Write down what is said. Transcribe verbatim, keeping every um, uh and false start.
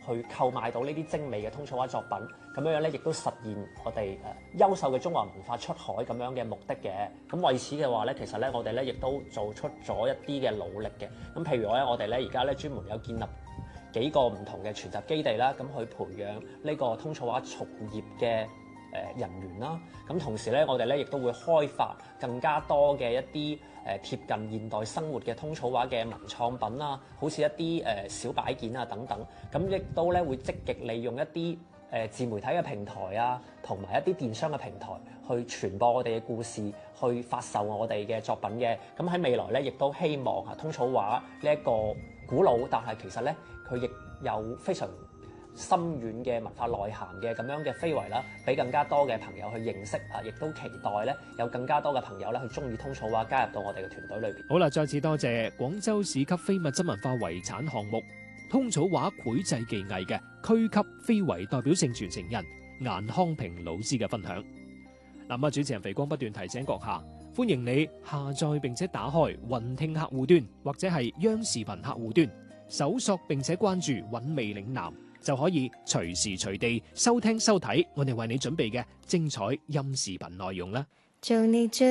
去購買到呢啲精美嘅通草畫作品，咁樣樣咧亦都實現我哋誒優秀嘅中華文化出海咁樣嘅目的嘅。咁為此嘅話咧，其實咧我哋咧亦都做出咗一啲嘅努力嘅。咁譬如咧，我哋咧而家咧專門有建立幾個唔同嘅傳習基地啦，咁去培養呢個通草畫從業嘅誒人員啦。咁同時咧，我哋咧亦都會開發更加多嘅一啲誒貼近現代生活嘅通草畫嘅文創品啦，好似一啲誒小擺件啊等等。咁亦都咧會積極利用一啲誒自媒體嘅平台啊，同埋一啲電商嘅平台去傳播我哋嘅故事，去發售我哋嘅作品嘅。咁喺未來咧，亦都希望啊通草畫呢一個古老，但係其實咧佢亦有非常深遠嘅文化內涵嘅咁樣嘅非遺啦，俾更加多嘅朋友去認識啊，亦都期待咧有更加多嘅朋友咧去中意通草畫，加入到我哋嘅團隊裏邊。 好啦，再次多謝廣州市級非物質文化遺產項目通草畫繪製技藝嘅區級非遺代表性傳承人顏康平老師嘅分享。嗱，啊，主持人肥光不斷提醒閣下，歡迎你下載並且打開雲聽客戶端或者係央視頻客戶端，搜索並且關注韻味嶺南，就可以隨時隨地收聽收睇我哋為你準備嘅精彩音視頻內容啦。